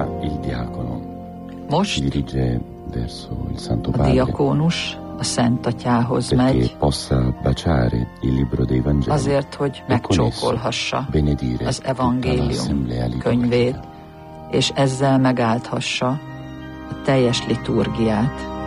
il diacono Most si dirige verso il Santo a Padre diakónus a Szent Atyához perché megy, possa baciare il libro dei Vangeli azért, hogy e con esso megcsókolhassa benedire az tutta evangélium l'assemblea könyvét, liturgica. és ezzel megáldhassa a teljes liturgiát.